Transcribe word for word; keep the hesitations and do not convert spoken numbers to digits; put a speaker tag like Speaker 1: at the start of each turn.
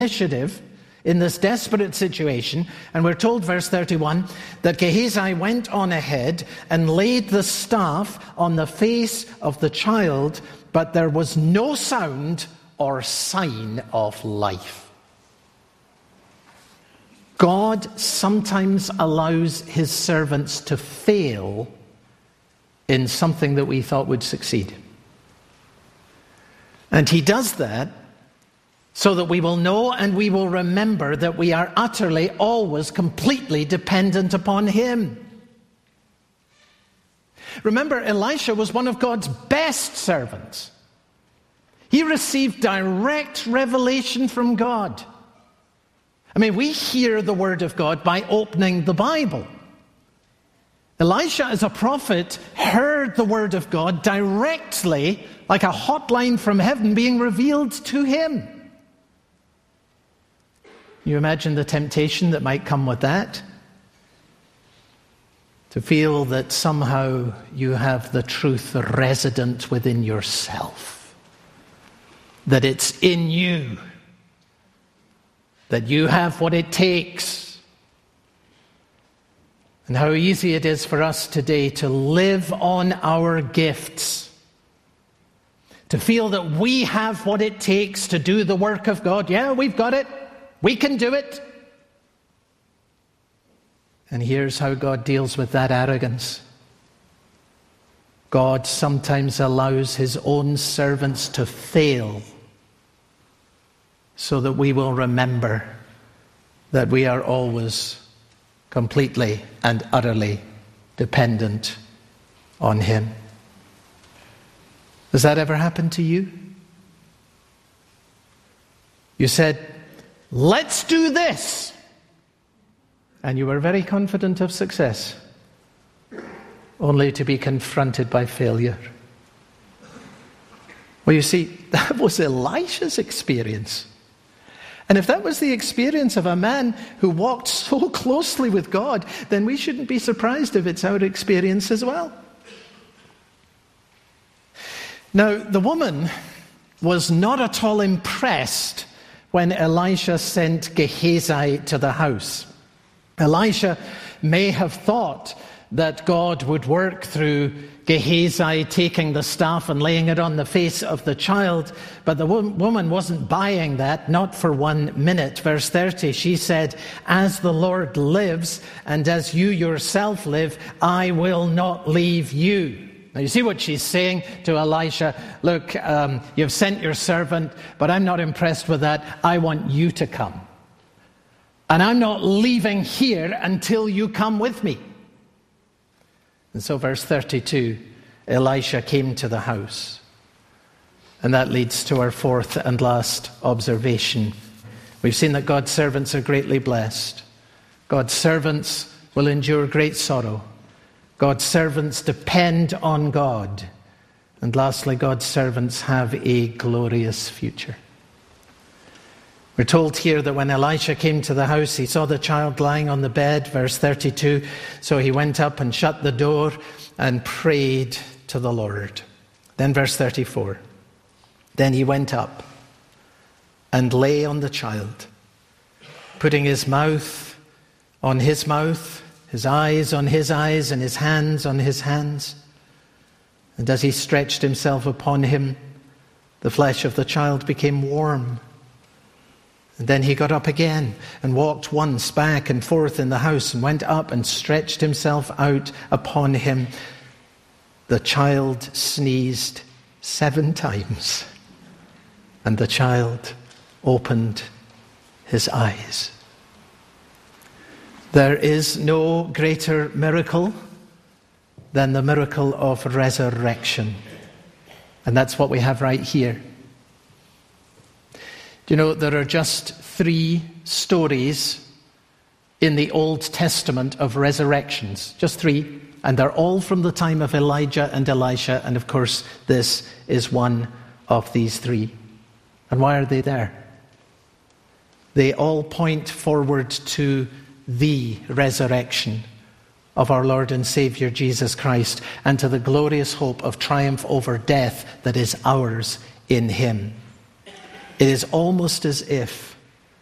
Speaker 1: initiative in this desperate situation. And we're told, verse thirty-one, that Gehazi went on ahead and laid the staff on the face of the child, but there was no sound or sign of life. God sometimes allows his servants to fail in something that we thought would succeed. And he does that so that we will know and we will remember that we are utterly, always, completely dependent upon him. Remember, Elisha was one of God's best servants. He received direct revelation from God. I mean, we hear the word of God by opening the Bible. Elisha, as a prophet, heard the word of God directly, like a hotline from heaven being revealed to him. You imagine the temptation that might come with that? To feel that somehow you have the truth resident within yourself. That it's in you. That you have what it takes. And how easy it is for us today to live on our gifts. To feel that we have what it takes to do the work of God. Yeah, we've got it. We can do it. And here's how God deals with that arrogance. God sometimes allows his own servants to fail so that we will remember that we are always completely and utterly dependent on him. Has that ever happened to you? You said, let's do this. And you were very confident of success, only to be confronted by failure. Well, you see, that was Elisha's experience. And if that was the experience of a man who walked so closely with God, then we shouldn't be surprised if it's our experience as well. Now, the woman was not at all impressed when Elisha sent Gehazi to the house. Elisha may have thought that God would work through Gehazi taking the staff and laying it on the face of the child, but the woman wasn't buying that, not for one minute. Verse thirty, she said, "As the Lord lives, and as you yourself live, I will not leave you." Now you see what she's saying to Elisha. Look, um, you've sent your servant, but I'm not impressed with that. I want you to come. And I'm not leaving here until you come with me. And so verse thirty-two, Elisha came to the house. And that leads to our fourth and last observation. We've seen that God's servants are greatly blessed. God's servants will endure great sorrow. God's servants depend on God. And lastly, God's servants have a glorious future. We're told here that when Elisha came to the house, he saw the child lying on the bed, verse thirty-two. So he went up and shut the door and prayed to the Lord. Then verse thirty-four. Then he went up and lay on the child, putting his mouth on his mouth, his eyes on his eyes, and his hands on his hands. And as he stretched himself upon him, the flesh of the child became warm. And then he got up again and walked once back and forth in the house and went up and stretched himself out upon him. The child sneezed seven times, and the child opened his eyes. There is no greater miracle than the miracle of resurrection. And that's what we have right here. You know, there are just three stories in the Old Testament of resurrections. Just three. And they're all from the time of Elijah and Elisha. And of course, this is one of these three. And why are they there? They all point forward to the resurrection of our Lord and Savior Jesus Christ, and to the glorious hope of triumph over death that is ours in him. It is almost as if